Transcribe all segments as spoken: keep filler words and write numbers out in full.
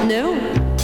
No.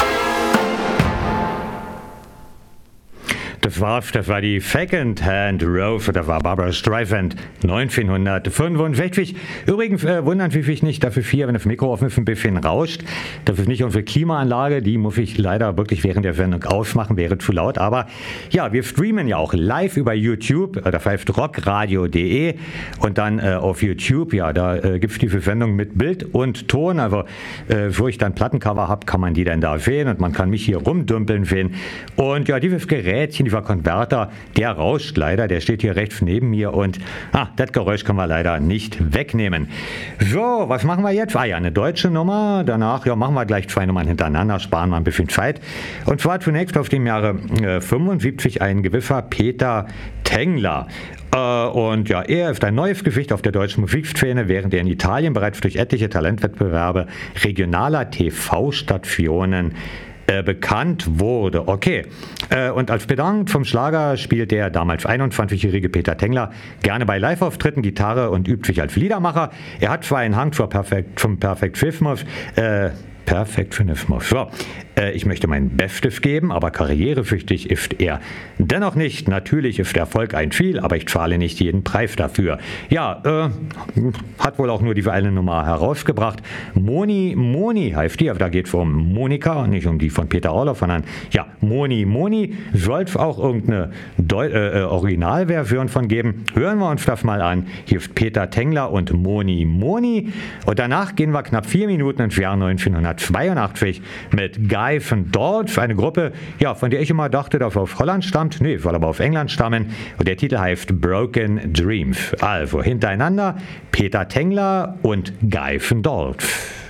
Das war, das war die Second Hand Rove, das war Barbara Streisand, neunzehnhundertfünfundsechzig. Übrigens äh, wundern Sie sich nicht, dass es hier, wenn das Mikro auf ein bisschen rauscht, das ist nicht unsere Klimaanlage, die muss ich leider wirklich während der Sendung ausmachen, wäre zu laut. Aber ja, wir streamen ja auch live über YouTube, das heißt rockradio punkt de und dann äh, auf YouTube, ja, da äh, gibt es diese Sendung mit Bild und Ton, also äh, wo ich dann Plattencover habe, kann man die dann da sehen und man kann mich hier rumdümpeln sehen. Und ja, dieses Gerätchen, dieser Konverter, der rauscht leider, der steht hier rechts neben mir und ah, das Geräusch können wir leider nicht wegnehmen. So, was machen wir jetzt? Ah ja, eine deutsche Nummer, danach ja, machen wir gleich zwei Nummern hintereinander, sparen wir ein bisschen Zeit. Und zwar zunächst auf dem Jahre äh, fünfundsiebzig ein gewisser Peter Tengler. Äh, und ja, er ist ein neues Gesicht auf der deutschen Musikszene, während er in Italien bereits durch etliche Talentwettbewerbe regionaler T V-Stationen bekannt wurde. Okay. Äh, und als Pedant vom Schlager spielt der damals einundzwanzigjährige Peter Tengler gerne bei Live-Auftritten Gitarre und übt sich als Liedermacher. Er hat zwar einen Hang zur Perfekt, zum Perfektionismus, äh, Perfektionismus. So, äh, ich möchte mein Bestes geben, aber karrieresüchtig ist er dennoch nicht. Natürlich ist Erfolg ein Ziel, aber ich zahle nicht jeden Preis dafür. Ja, äh, hat wohl auch nur diese eine Nummer herausgebracht. Moni Moni heißt die, aber da geht es um Monika und nicht um die von Peter Orloff, sondern ja, Moni Moni soll es auch irgendeine Deu äh, Originalversion von geben. Hören wir uns das mal an. Hier ist Peter Tengler und Moni Moni und danach gehen wir knapp vier Minuten ins Jahr neunzehnhundertzweiundachtzig mit Guy van Dort, eine Gruppe, ja, von der ich immer dachte, dass sie aus Holland stammt. Nee, soll aber auf England stammen. Und der Titel heißt Broken Dreams. Also hintereinander Peter Tengler und Guy van Dort.